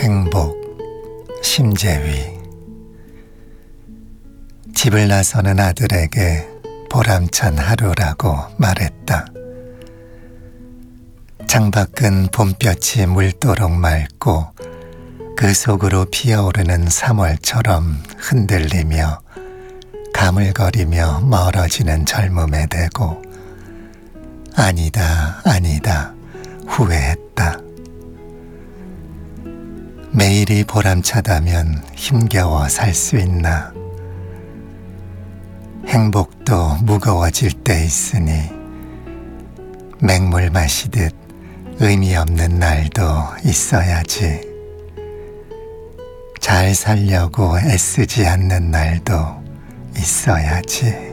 행복, 심재위. 집을 나서는 아들에게 보람찬 하루라고 말했다. 창밖은 봄볕이 물도록 맑고 그 속으로 피어오르는 3월처럼 흔들리며 가물거리며 멀어지는 젊음에 대고 아니다, 아니다 후회했다. 매일이 보람차다면 힘겨워 살 수 있나. 행복도 무거워질 때 있으니 맹물 마시듯 의미 없는 날도 있어야지. 잘 살려고 애쓰지 않는 날도 있어야지.